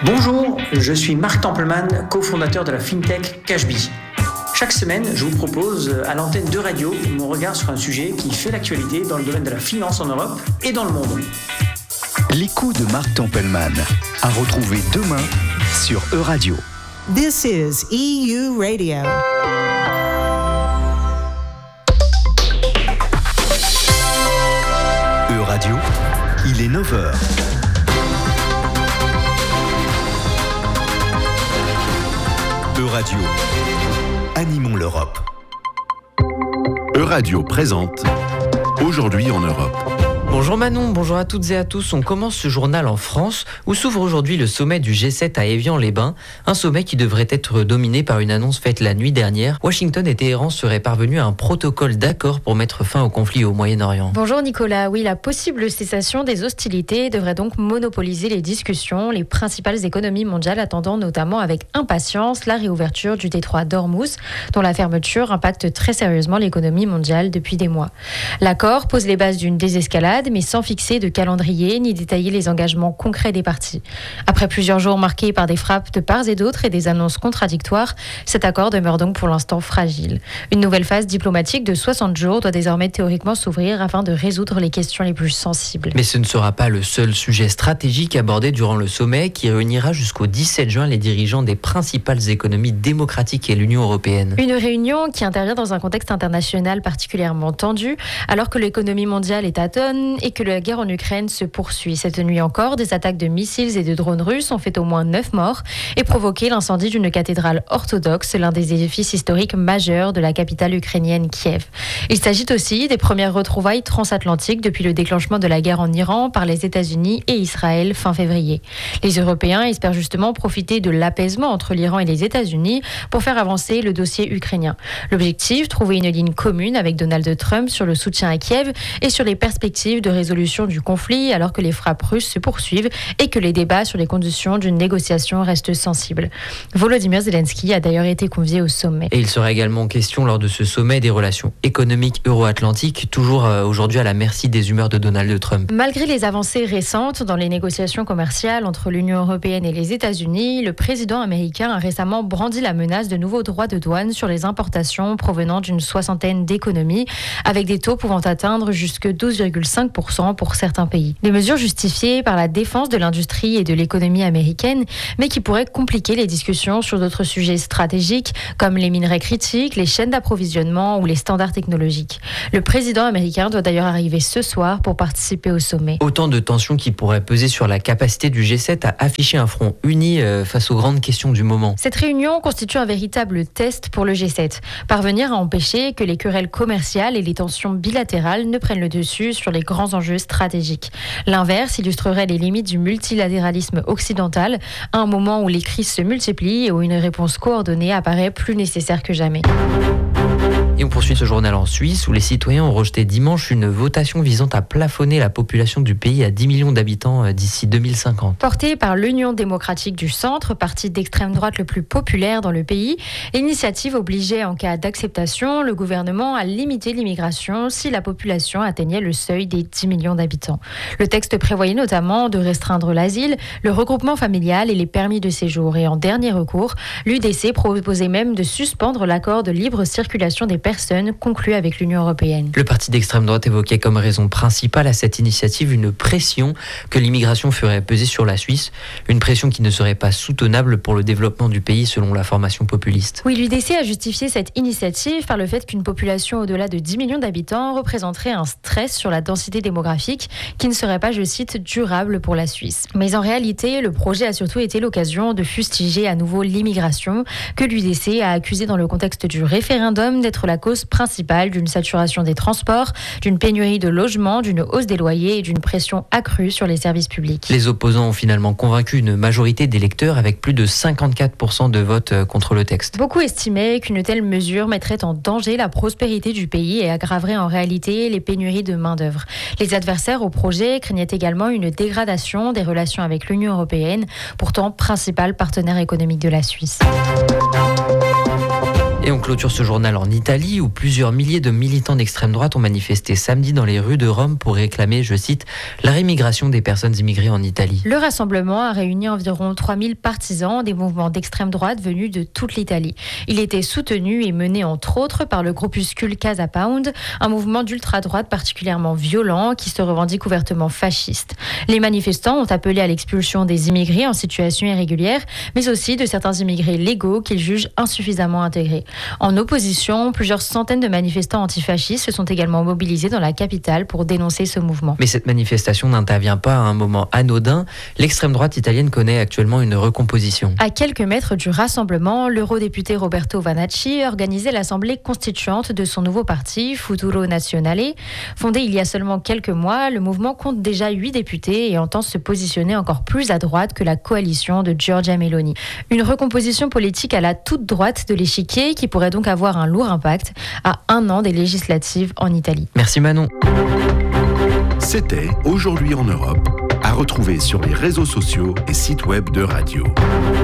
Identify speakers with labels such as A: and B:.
A: Bonjour, je suis Marc Templeman, cofondateur de la FinTech Cashbee. Chaque semaine, je vous propose à l'antenne de radio mon regard sur un sujet qui fait l'actualité dans le domaine de la finance en Europe et dans le monde.
B: L'écho de Marc Templeman, à retrouver demain sur Euradio.
C: This is EU Radio.
B: Euradio, il est 9h. Euradio, animons l'Europe.
D: Euradio présente Aujourd'hui en Europe.
E: Bonjour Manon, bonjour à toutes et à tous. On commence ce journal en France où s'ouvre aujourd'hui le sommet du G7 à Évian-les-Bains. Un sommet qui devrait être dominé par une annonce faite la nuit dernière. Washington et Téhéran seraient parvenus à un protocole d'accord pour mettre fin au conflit au Moyen-Orient.
F: Bonjour Nicolas, oui, la possible cessation des hostilités devrait donc monopoliser les discussions. Les principales économies mondiales attendant notamment avec impatience la réouverture du détroit d'Ormuz, dont la fermeture impacte très sérieusement l'économie mondiale depuis des mois. L'accord pose les bases d'une désescalade, mais sans fixer de calendrier ni détailler les engagements concrets des parties. Après plusieurs jours marqués par des frappes de part et d'autre et des annonces contradictoires, cet accord demeure donc pour l'instant fragile. Une nouvelle phase diplomatique de 60 jours doit désormais théoriquement s'ouvrir afin de résoudre les questions les plus sensibles.
E: Mais ce ne sera pas le seul sujet stratégique abordé durant le sommet qui réunira jusqu'au 17 juin les dirigeants des principales économies démocratiques et l'Union européenne.
F: Une réunion qui intervient dans un contexte international particulièrement tendu, alors que l'économie mondiale est atone et que la guerre en Ukraine se poursuit. Cette nuit encore, des attaques de missiles et de drones russes ont fait au moins 9 morts et provoqué l'incendie d'une cathédrale orthodoxe, l'un des édifices historiques majeurs de la capitale ukrainienne Kiev. Il s'agit aussi des premières retrouvailles transatlantiques depuis le déclenchement de la guerre en Iran par les États-Unis et Israël fin février. Les Européens espèrent justement profiter de l'apaisement entre l'Iran et les États-Unis pour faire avancer le dossier ukrainien. L'objectif, trouver une ligne commune avec Donald Trump sur le soutien à Kiev et sur les perspectives de résolution du conflit alors que les frappes russes se poursuivent et que les débats sur les conditions d'une négociation restent sensibles. Volodymyr Zelensky a d'ailleurs été convié au sommet.
E: Et il sera également question lors de ce sommet des relations économiques euro-atlantiques, toujours aujourd'hui à la merci des humeurs de Donald Trump.
F: Malgré les avancées récentes dans les négociations commerciales entre l'Union européenne et les États-Unis, le président américain a récemment brandi la menace de nouveaux droits de douane sur les importations provenant d'une soixantaine d'économies, avec des taux pouvant atteindre jusque 12,5% pour certains pays. Des mesures justifiées par la défense de l'industrie et de l'économie américaine, mais qui pourraient compliquer les discussions sur d'autres sujets stratégiques comme les minerais critiques, les chaînes d'approvisionnement ou les standards technologiques. Le président américain doit d'ailleurs arriver ce soir pour participer au sommet.
E: Autant de tensions qui pourraient peser sur la capacité du G7 à afficher un front uni face aux grandes questions du moment.
F: Cette réunion constitue un véritable test pour le G7. Parvenir à empêcher que les querelles commerciales et les tensions bilatérales ne prennent le dessus sur les grands enjeux stratégiques. L'inverse illustrerait les limites du multilatéralisme occidental, à un moment où les crises se multiplient et où une réponse coordonnée apparaît plus nécessaire que jamais.
E: Et on poursuit ce journal en Suisse où les citoyens ont rejeté dimanche une votation visant à plafonner la population du pays à 10 millions d'habitants d'ici 2050.
F: Portée par l'Union démocratique du Centre, parti d'extrême droite le plus populaire dans le pays, l'initiative obligeait en cas d'acceptation le gouvernement à limiter l'immigration si la population atteignait le seuil des 10 millions d'habitants. Le texte prévoyait notamment de restreindre l'asile, le regroupement familial et les permis de séjour. Et en dernier recours, l'UDC proposait même de suspendre l'accord de libre circulation des personnes conclu avec l'Union européenne.
E: Le parti d'extrême droite évoquait comme raison principale à cette initiative une pression que l'immigration ferait peser sur la Suisse, une pression qui ne serait pas soutenable pour le développement du pays selon la formation populiste.
F: Oui, l'UDC a justifié cette initiative par le fait qu'une population au-delà de 10 millions d'habitants représenterait un stress sur la densité démographique qui ne serait pas, je cite, durable pour la Suisse. Mais en réalité, le projet a surtout été l'occasion de fustiger à nouveau l'immigration que l'UDC a accusé dans le contexte du référendum d'être la cause principale d'une saturation des transports, d'une pénurie de logements, d'une hausse des loyers et d'une pression accrue sur les services publics.
E: Les opposants ont finalement convaincu une majorité d'électeurs avec plus de 54% de votes contre le texte.
F: Beaucoup estimaient qu'une telle mesure mettrait en danger la prospérité du pays et aggraverait en réalité les pénuries de main-d'œuvre. Les adversaires au projet craignaient également une dégradation des relations avec l'Union européenne, pourtant principal partenaire économique de la Suisse.
E: Et on clôture ce journal en Italie où plusieurs milliers de militants d'extrême droite ont manifesté samedi dans les rues de Rome pour réclamer, je cite, la rémigration des personnes immigrées en Italie.
F: Le rassemblement a réuni environ 3000 partisans des mouvements d'extrême droite venus de toute l'Italie. Il était soutenu et mené entre autres par le groupuscule Casa Pound, un mouvement d'ultra-droite particulièrement violent qui se revendique ouvertement fasciste. Les manifestants ont appelé à l'expulsion des immigrés en situation irrégulière, mais aussi de certains immigrés légaux qu'ils jugent insuffisamment intégrés. En opposition, plusieurs centaines de manifestants antifascistes se sont également mobilisés dans la capitale pour dénoncer ce mouvement.
E: Mais cette manifestation n'intervient pas à un moment anodin. L'extrême droite italienne connaît actuellement une recomposition.
F: À quelques mètres du rassemblement, l'eurodéputé Roberto Vanacci organisait l'assemblée constituante de son nouveau parti, Futuro Nazionale. Fondé il y a seulement quelques mois, le mouvement compte déjà 8 députés et entend se positionner encore plus à droite que la coalition de Giorgia Meloni. Une recomposition politique à la toute droite de l'échiquier qui pourrait donc avoir un lourd impact à 1 an des législatives en Italie.
E: Merci Manon.
D: C'était Aujourd'hui en Europe, à retrouver sur les réseaux sociaux et sites web de Radio.